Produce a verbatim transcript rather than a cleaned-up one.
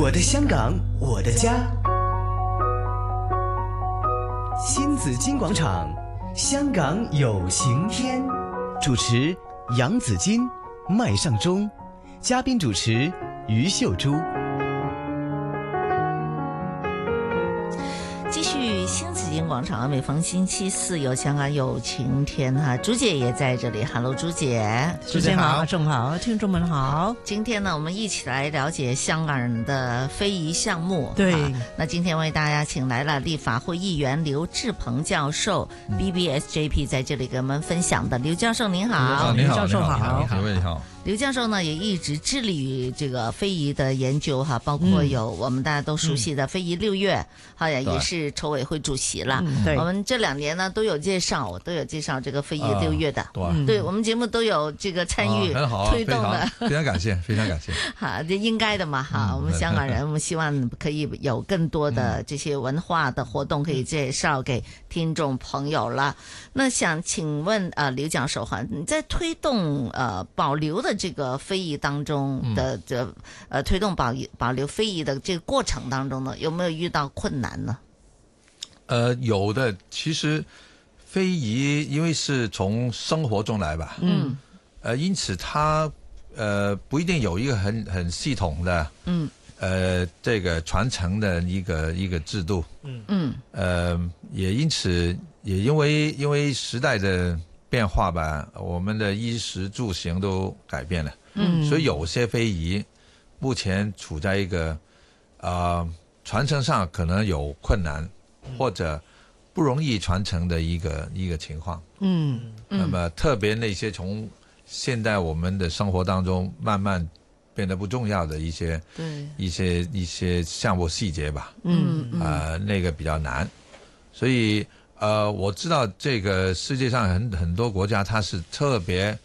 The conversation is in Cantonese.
我的香港，我的家。新紫金广场，香港有晴天。主持杨紫金、麦尚中，嘉宾主持于秀珠。 继续新紫金广场，每逢星期四有香港有晴天哈，朱姐也在这里 ，Hello 朱姐， 朱姐好，正好，听众们好。 今天呢，我们一起来了解香港人的非遗项目。 对， 那今天为大家请来了立法会议员刘志鹏教授、嗯、，B B S J P 在这里给我们分享的。刘教授您好， 刘教授好， 你好，你好。 刘教授呢也一直致力于这个非遗的研究哈，包括有我们大家都熟悉的非遗六月，好、嗯、像也是筹委会主席了。 嗯、对， 我们这两年呢都有介绍，都有介绍这个非遗六月的， 呃、对， 对我们节目都有这个参与、 啊、很好、啊、 推动的， 非常感谢，非常感谢。 好，这应该的嘛哈、嗯，我们香港人，我们希望可以有更多的这些文化的活动可以介绍给听众朋友了。那想请问呃刘教授哈，你在推动呃保留的这个非遗当中的这、嗯、呃推动保保留非遗的这个过程当中呢，有没有遇到困难呢？ 呃，有的。其实非遗因为是从生活中来吧，嗯，呃，因此它呃不一定有一个很很系统的，嗯，呃这个传承的一个一个制度，嗯嗯，呃也因此也因为因为时代的变化吧，我们的衣食住行都改变了。嗯，所以有些非遗目前处在一个呃传承上可能有困难，或者不容易传承的一个一个情况。嗯，那么特别那些从现在我们的生活当中慢慢变得不重要的一些对一些一些项目细节吧。嗯呃那个比较难，所以呃我知道这个世界上很很多国家它是特别